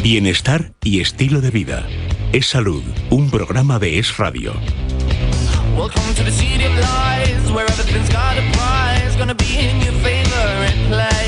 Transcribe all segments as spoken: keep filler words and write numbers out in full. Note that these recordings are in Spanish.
Bienestar y estilo de vida. Es Salud, un programa de Es Radio. Welcome to the city of lies, where everything's got a prize, gonna be in your favorite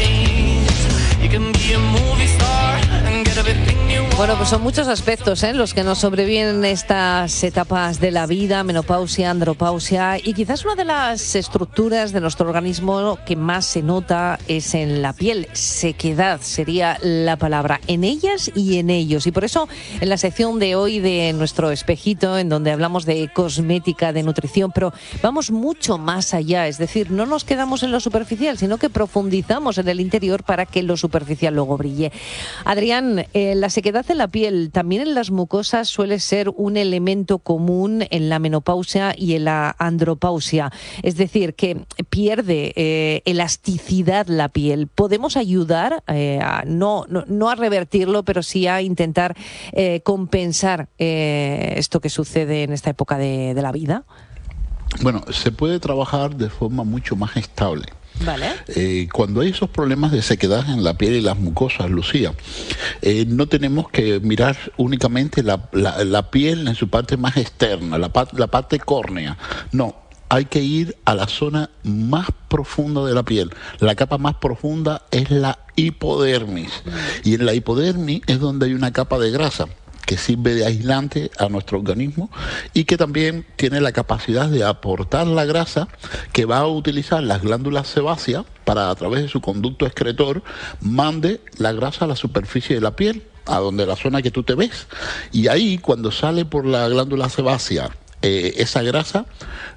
place. You can be a movie star and get everything you want. Bueno, pues son muchos aspectos, ¿eh?, los que nos sobrevienen estas etapas de la vida, menopausia, andropausia, y quizás una de las estructuras de nuestro organismo que más se nota es en la piel. Sequedad sería la palabra, en ellas y en ellos. Y por eso, en la sección de hoy de nuestro espejito, en donde hablamos de cosmética, de nutrición, pero vamos mucho más allá, es decir, no nos quedamos en lo superficial, sino que profundizamos en el interior para que lo superficial luego brille. Adrián, eh, la sequedad en la piel, también en las mucosas, suele ser un elemento común en la menopausia y en la andropausia, es decir, que pierde eh, elasticidad la piel. ¿Podemos ayudar eh, a, no, no, no a revertirlo, pero sí a intentar eh, compensar eh, esto que sucede en esta época de, de la vida? Bueno, se puede trabajar de forma mucho más estable. Vale. Eh, cuando hay esos problemas de sequedad en la piel y las mucosas, Lucía, eh, no tenemos que mirar únicamente la, la, la piel en su parte más externa, la, la parte córnea. No, hay que ir a la zona más profunda de la piel. La capa más profunda es la hipodermis. Y en la hipodermis es donde hay una capa de grasa que sirve de aislante a nuestro organismo y que también tiene la capacidad de aportar la grasa que va a utilizar las glándulas sebáceas para, a través de su conducto excretor, mande la grasa a la superficie de la piel, a donde la zona que tú te ves. Y ahí, cuando sale por la glándula sebácea eh, esa grasa,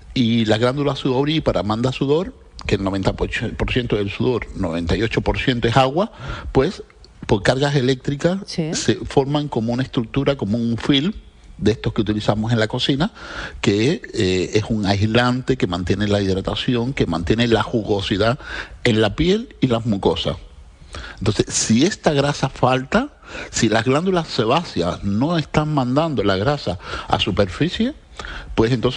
y la glándula sudorípara manda sudor, que el noventa por ciento del sudor, noventa y ocho por ciento es agua, pues por cargas eléctricas, sí, se forman como una estructura, como un film de estos que utilizamos en la cocina, que eh, es un aislante que mantiene la hidratación, que mantiene la jugosidad en la piel y las mucosas. Entonces, si esta grasa falta, si las glándulas sebáceas no están mandando la grasa a superficie, pues entonces